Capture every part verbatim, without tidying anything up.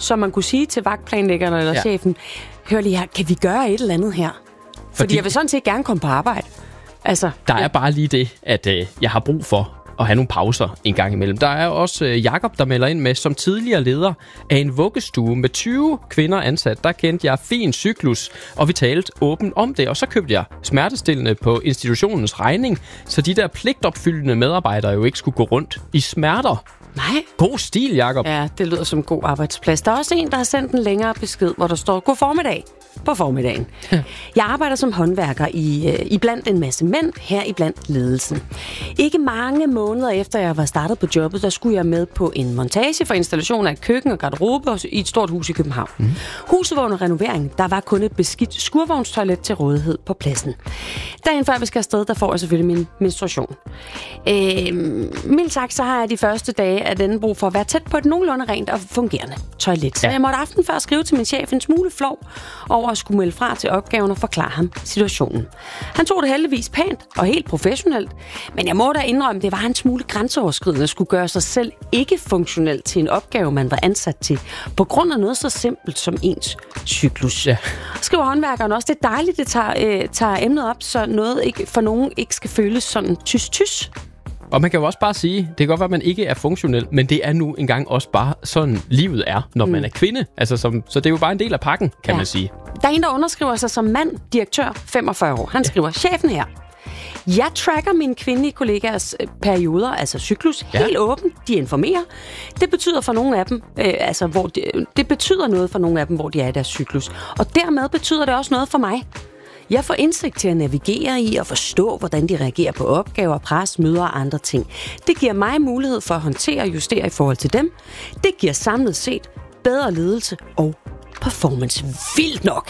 så man kunne sige til vagtplanlæggerne eller ja. chefen, hør lige her, kan vi gøre et eller andet her? Fordi, Fordi jeg vil sådan set gerne komme på arbejde. Altså, der ja. er bare lige det, at øh, jeg har brug for at have nogle pauser en gang imellem. Der er også øh, Jakob, der melder ind med, som tidligere leder af en vuggestue med tyve kvinder ansat, der kendte jeg fin cyklus, og vi talte åbent om det, og så købte jeg smertestillende på institutionens regning, så de der pligtopfyldende medarbejdere jo ikke skulle gå rundt i smerter. Nej. God stil, Jakob. Ja, det lyder som en god arbejdsplads. Der er også en, der har sendt en længere besked, hvor der står, god formiddag på formiddagen. Jeg arbejder som håndværker i, øh, i blandt en masse mænd, her i blandt ledelsen. Ikke mange måneder efter jeg var startet på jobbet, der skulle jeg med på en montage for installation af et køkken og garderobe i et stort hus i København. Mm. Huset var under renovering. Der var kun et beskidt skurvognstoilet til rådighed på pladsen. Dagen før vi skal afsted, der får jeg selvfølgelig min menstruation. Øh, mildt sagt, så har jeg de første dage af denne brug for at være tæt på et nogenlunde rent og fungerende toilet. Så ja. jeg måtte aften før skrive til min chef en smule flov over at skulle melde fra til opgaven og forklare ham situationen. Han tog det heldigvis pænt og helt professionelt, men jeg må da indrømme, det var en smule grænseoverskridende at skulle gøre sig selv ikke funktionelt til en opgave, man var ansat til, på grund af noget så simpelt som ens cyklus. Ja. Skriver håndværkeren også, det er dejligt, det tager, øh, tager emnet op, så noget ikke, for nogen ikke skal føles sådan tys-tys. Og man kan jo også bare sige, det kan godt være, at man ikke er funktionel, men det er nu engang også bare sådan, livet er, når mm. man er kvinde. Altså, som, så det er jo bare en del af pakken, kan ja. man sige. Der er en, der underskriver sig som mand, direktør, femogfyrre år. Han skriver, ja. chefen her. Jeg tracker mine kvindelige kollegaers perioder, altså cyklus, ja. helt åbent. De informerer. Det betyder for nogle af dem, øh, altså hvor de, det betyder noget for nogle af dem, hvor de er i deres cyklus. Og dermed betyder det også noget for mig. Jeg får indsigt til at navigere i og forstå, hvordan de reagerer på opgaver, pres, møder og andre ting. Det giver mig mulighed for at håndtere og justere i forhold til dem. Det giver samlet set bedre ledelse og performance. Vildt nok!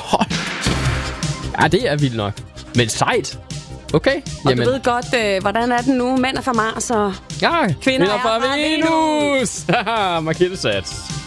Ja, det er vildt nok. Men sejt. Okay. Og Jamen. du ved godt, øh, hvordan er den nu? Mænd er fra Mars og ja, kvinder, kvinder er fra Venus. Haha, Markette Sats.